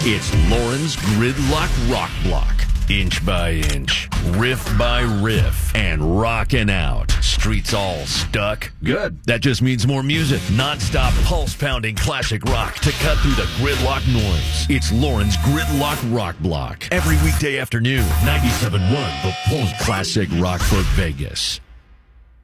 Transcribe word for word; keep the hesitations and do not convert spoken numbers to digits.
It's Lauren's Gridlock Rock Block. Inch by inch, riff by riff, and rocking out. Streets all stuck? Good. That just means more music. Non-stop, pulse-pounding classic rock to cut through the gridlock noise. It's Lauren's Gridlock Rock Block. Every weekday afternoon, ninety-seven point one, The Pulse Classic Rock for Vegas.